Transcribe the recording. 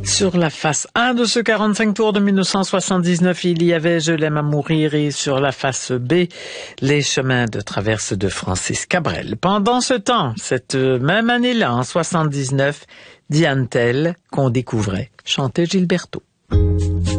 Sur la face 1 de ce 45 tours de 1979, il y avait Je l'aime à mourir et sur la face B, Les chemins de traverse de Francis Cabrel. Pendant ce temps, cette même année-là, en 79, Diane Tell, qu'on découvrait, chantait Gilberto.